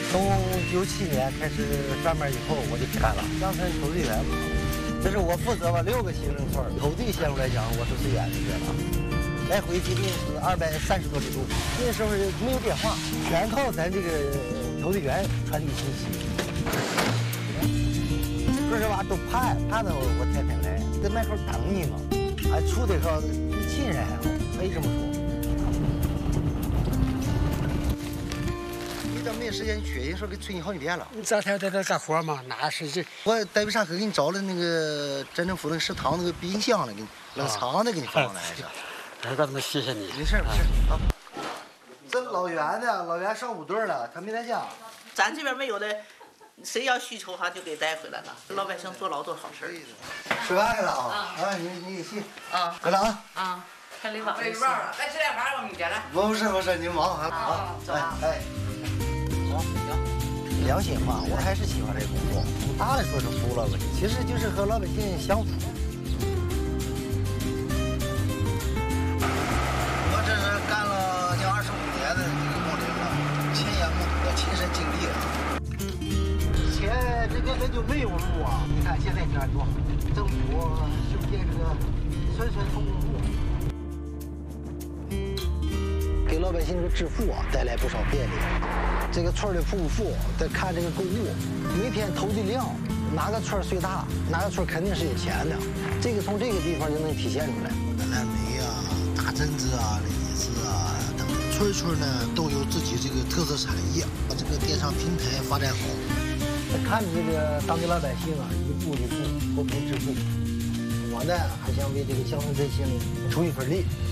从97年开始上班以后，我就干了乡村投递员。这是我负责吧6个行政村，投递线路来讲，我是最远的一个了。来回接近是230多里路。那时候没有电话，全靠咱这个投递员传递信息。说实话，都盼着我太太来，在门口等你嘛。俺处的时候比亲人还好，可以这么说。你怎么没时间去？人说给催你好几遍了。 你这天在这干活嘛？哪是这？ 我代为啥可给你找了那个镇政府那个食堂那个冰箱了，给你冷藏的给你放上来是。 我怎么谢谢你？ 没事没事啊。这老远的，老远上5顿了，他没在家。 咱这边没有的，谁要需求哈就给带回来了。老百姓做劳动好事儿。 吃饭去了啊？啊，你也去啊？搁了啊？ 啊，看李旺。 没玩了，来吃点饭，我们家了。 不是，你忙啊。 走啊。 哎，好，行。良心话，我还是喜欢这个工作。从大了说是服了吧，其实就是和老百姓相处。我这是干了将25年的这个工龄了，亲眼目睹的，亲身经历了。以前这根本就没有路啊！你看现在这多好，政府修建这个村村通公路，给老百姓这个致富啊带来不少便利。这个村的富不富，再看这个购物，每天投的量，哪个村最大，哪个村肯定是有钱的。这个从这个地方就能体现出来。蓝莓啊、大榛子啊、李子啊等等，村村呢都有自己这个特色产业，把这个电商平台发展好。看着这个当地老百姓啊一步一步脱贫致富，我呢还想为这个乡村振兴出一份力。